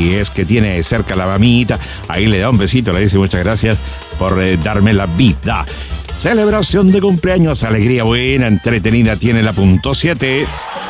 si es que tiene cerca la mamita, ahí le da un besito, le dice muchas gracias por darme la vida. Celebración de cumpleaños, alegría buena, entretenida, tiene la punto 7.